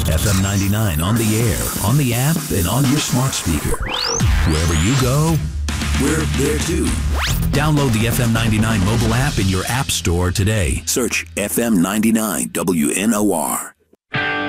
FM 99 on the air, on the app, and on your smart speaker. Wherever you go, we're there too. Download the FM 99 mobile app in your app store today. Search FM 99 WNOR.